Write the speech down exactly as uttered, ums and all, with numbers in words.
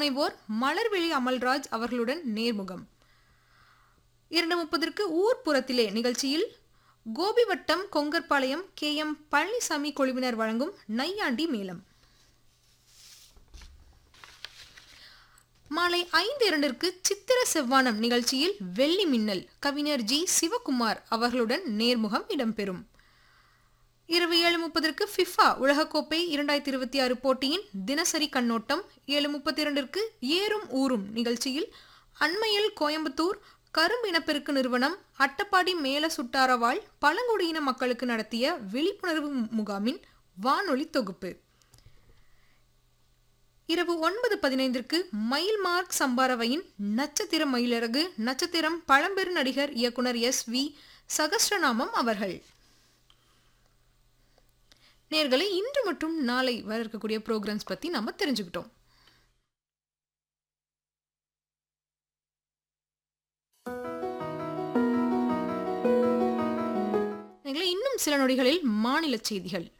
முனைவோர் மலர்விழி அமல்ராஜ் அவர்களுடன் நேர்முகம். இரண்டு முப்பதற்கு ஊர்ப்புறத்திலே நிகழ்ச்சியில் கோபிவட்டம் கொங்கர்பாளையம் கே எம் பழனிசாமி குழுவினர் வழங்கும் நையாண்டி மேளம். மாலை ஐந்து இரண்டிற்கு சித்திர செவ்வானம் நிகழ்ச்சியில் வெள்ளி மின்னல் கவிஞர் ஜி சிவகுமார் அவர்களுடன் நேர்முகம் இடம்பெறும். இரவு ஏழு முப்பதற்கு ஃபிஃபா உலகக்கோப்பை இரண்டாயிரத்தி இருபத்தி ஆறு போட்டியின் தினசரி கண்ணோட்டம். ஏழு முப்பத்தி இரண்டிற்கு ஏறும் ஊரும் நிகழ்ச்சியில் அண்மையில் கோயம்புத்தூர் கரும்பு இனப்பெருக்கு நிறுவனம் அட்டப்பாடி மேல சுட்டாரவாழ் பழங்குடியின மக்களுக்கு நடத்திய விழிப்புணர்வு முகாமின் வானொலி தொகுப்பு. இரவு ஒன்பது பதினைந்திற்கு மயில் மார்க் சம்பாரவையின் நட்சத்திர மயிலரகு நட்சத்திரம் பழம்பெரு நடிகர் இயக்குனர் எஸ் வி சகஸ்ரநாமம் அவர்கள். நேர்களை இன்று மற்றும் நாளை வர இருக்கக்கூடிய ப்ரோக்ராம்ஸ் பத்தி நாம தெரிஞ்சுக்கிட்டோம். இன்னும் சில நொடிகளில் மாநில செய்திகள்.